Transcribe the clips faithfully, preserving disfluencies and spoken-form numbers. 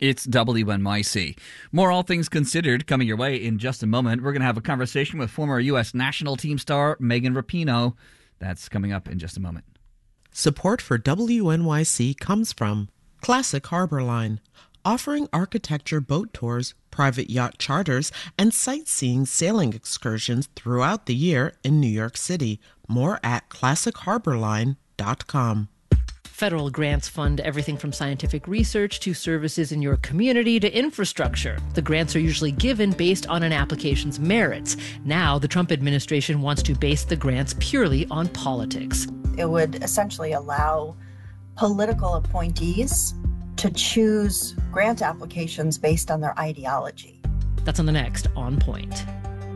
It's W N Y C. More All Things Considered coming your way in just a moment. We're going to have a conversation with former U S national team star Megan Rapinoe. That's coming up in just a moment. Support for W N Y C comes from Classic Harbor Line, offering architecture boat tours, private yacht charters, and sightseeing sailing excursions throughout the year in New York City. More at classic harbor line dot com. Federal grants fund everything from scientific research to services in your community to infrastructure. The grants are usually given based on an application's merits. Now, the Trump administration wants to base the grants purely on politics. It would essentially allow political appointees to choose grant applications based on their ideology. That's on the next On Point.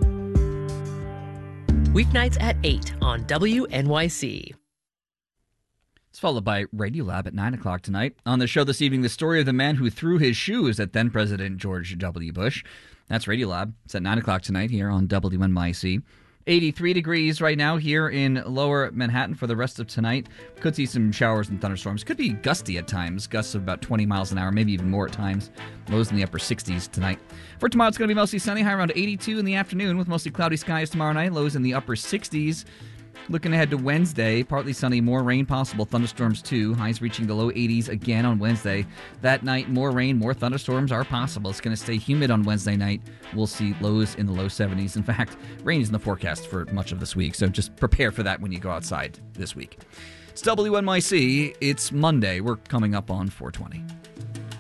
Weeknights at eight on W N Y C. It's followed by Radiolab at nine o'clock tonight. On the show this evening, the story of the man who threw his shoes at then-President George W. Bush. That's Radiolab. It's at nine o'clock tonight here on W N Y C. eighty-three degrees right now here in lower Manhattan for the rest of tonight. Could see some showers and thunderstorms. Could be gusty at times. Gusts of about twenty miles an hour, maybe even more at times. Lows in the upper sixties tonight. For tomorrow, it's going to be mostly sunny, high around eighty-two in the afternoon with mostly cloudy skies tomorrow night. Lows in the upper sixties. Looking ahead to Wednesday, partly sunny, more rain possible, thunderstorms too. Highs reaching the low eighties again on Wednesday. That night, more rain, more thunderstorms are possible. It's going to stay humid on Wednesday night. We'll see lows in the low seventies. In fact, rain is in the forecast for much of this week, so just prepare for that when you go outside this week. It's W N Y C. It's Monday. We're coming up on four twenty.